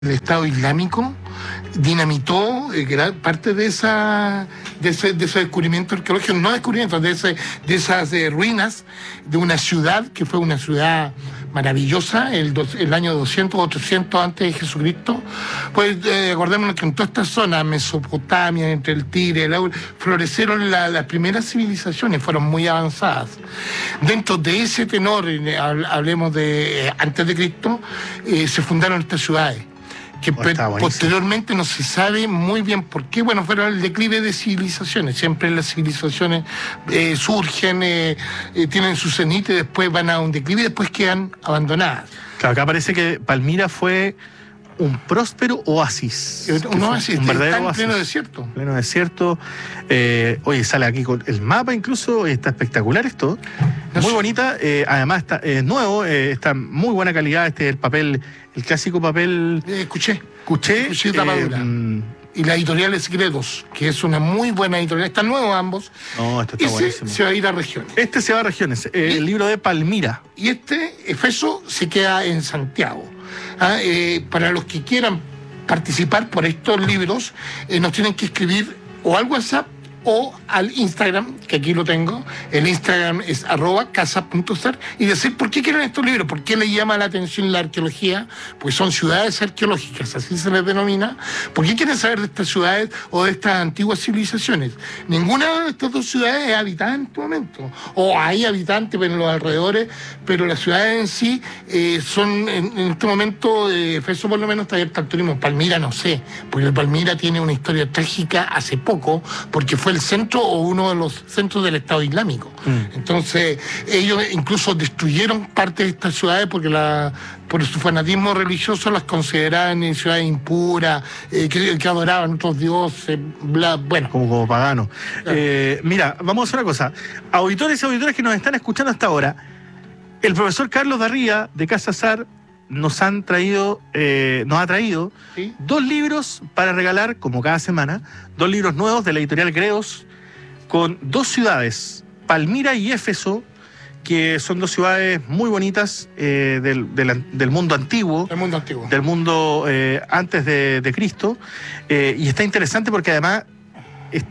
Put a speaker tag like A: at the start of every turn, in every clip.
A: El Estado Islámico dinamitó gran parte de ese descubrimiento arqueológico, no descubrimiento, de esas ruinas de una ciudad que fue una ciudad maravillosa, el año 200 o 300 antes de Jesucristo. Pues acordémonos que en toda esta zona, Mesopotamia, entre el Tigre, el Éufrates, florecieron las primeras civilizaciones, fueron muy avanzadas. Dentro de ese tenor, hablemos de antes de Cristo, se fundaron estas ciudades, que posteriormente no se sabe muy bien por qué. Bueno, fueron el declive de civilizaciones. Siempre las civilizaciones surgen, tienen su cenit y después van a un declive y después quedan abandonadas.
B: Claro, acá parece que Palmira fue un próspero oasis.
A: Un oasis,
B: un verdadero
A: está en
B: oasis.
A: pleno desierto.
B: Pleno desierto. Oye, sale aquí con el mapa incluso, está espectacular esto. Muy bonita, además está nuevo, está en muy buena calidad, el papel, el clásico papel
A: Escuché tapadura. Y la editorial es Gredos, que es una muy buena editorial. Están nuevos ambos.
B: No, esto está buenísimo.
A: Se va a ir a regiones.
B: Este se va a regiones, el libro de Palmira.
A: Y Efeso, se queda en Santiago. Para los que quieran participar por estos libros, nos tienen que escribir o al WhatsApp o al Instagram, que aquí lo tengo. El Instagram es @casa.sar, y decir por qué quieren estos libros, por qué les llama la atención la arqueología, pues son ciudades arqueológicas, así se les denomina. ¿Por qué quieren saber de estas ciudades o de estas antiguas civilizaciones? Ninguna de estas dos ciudades es habitada en este momento, o hay habitantes en los alrededores, pero las ciudades en sí son, en este momento, Efeso por lo menos está abierta al turismo. Palmira no sé, porque Palmira tiene una historia trágica hace poco, porque fue el centro o uno de los centros del Estado Islámico. Entonces, ellos incluso destruyeron parte de estas ciudades porque por su fanatismo religioso las consideraban ciudades impuras, que adoraban otros dioses, bueno.
B: Como paganos. Mira, vamos a hacer una cosa. Auditores y auditoras que nos están escuchando hasta ahora, el profesor Carlos Darría, de Casa Sar, nos ha traído
A: ¿Sí?
B: 2 libros para regalar, como cada semana, 2 libros nuevos de la editorial Gredos, con 2 ciudades, Palmira y Éfeso, que son 2 ciudades muy bonitas del mundo antiguo.
A: Del mundo antiguo.
B: Del mundo antes de Cristo. Y está interesante porque además es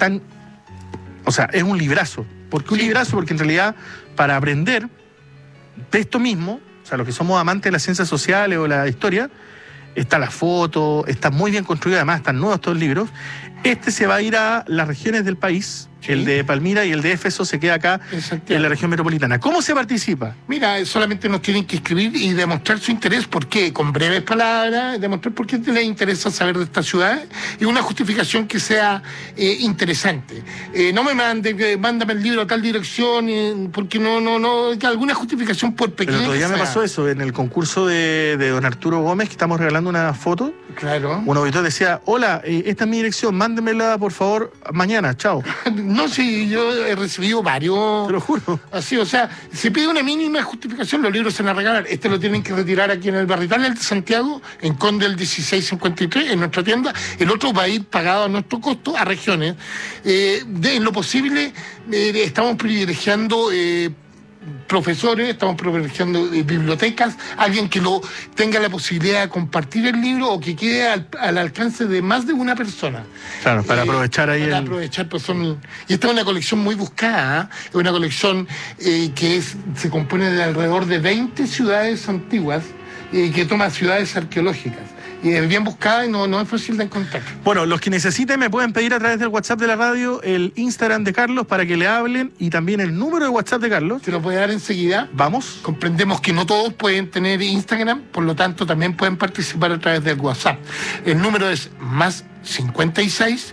B: un librazo. ¿Por qué un librazo? Porque en realidad, para aprender de esto mismo, o sea, los que somos amantes de las ciencias sociales o la historia, está la foto, está muy bien construido, además están nuevos estos libros. Este se va a ir a las regiones del país. Sí. El de Palmira y el de Éfeso se queda acá en la región metropolitana. ¿Cómo se participa?
A: Mira, solamente nos tienen que escribir y demostrar su interés, por qué, con breves palabras, demostrar por qué les interesa saber de esta ciudad y una justificación que sea interesante. No me mándame el libro a tal dirección, porque no, alguna justificación por pequeña.
B: Pero todavía me pasó eso, en el concurso de don Arturo Gómez, que estamos regalando una foto.
A: Claro.
B: Un auditor decía, hola, esta es mi dirección, mándemela por favor mañana, chao.
A: No, sí, yo he recibido varios.
B: Te lo juro.
A: Así, o sea, se pide una mínima justificación, los libros se van a regalar. Este lo tienen que retirar aquí en el Barrital de Santiago, en Conde el 1653, en nuestra tienda. El otro va a ir pagado a nuestro costo a regiones. En lo posible, estamos privilegiando profesores, estamos privilegiando bibliotecas, alguien que tenga la posibilidad de compartir el libro o que quede al alcance de más de una persona.
B: Claro, para aprovechar ahí.
A: Pues y esta es una colección muy buscada, es una colección que se compone de alrededor de 20 ciudades antiguas, que toma ciudades arqueológicas. Y es bien buscada y no es fácil de encontrar.
B: Bueno, los que necesiten me pueden pedir a través del WhatsApp de la radio el Instagram de Carlos para que le hablen y también el número de WhatsApp de Carlos.
A: Se lo puede dar enseguida.
B: Vamos.
A: Comprendemos que no todos pueden tener Instagram, por lo tanto también pueden participar a través del WhatsApp. El número es más 56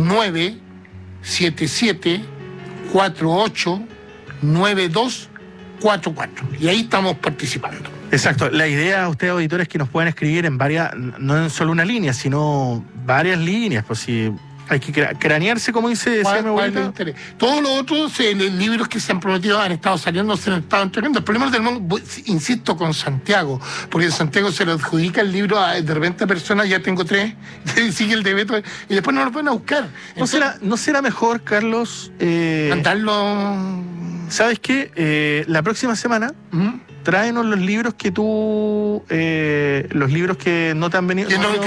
A: 977 48 92 44. Y ahí estamos participando.
B: Exacto. La idea a ustedes, auditores, es que nos puedan escribir en varias, no en solo una línea, sino varias líneas, pues si hay que cranearse, como dice mi abuelita.
A: Todos los otros libros que se han prometido han estado saliendo, se han estado entregando. El problema del mundo, insisto, con Santiago, porque en Santiago se le adjudica el libro de repente a personas, ya tengo 3, sigue el de Beto, y después no lo pueden a buscar. Entonces,
B: ¿No será mejor, Carlos,
A: mandarlo?
B: ¿Sabes qué? La próxima semana tráenos los libros que tú, los libros que no te han venido,
A: Que no-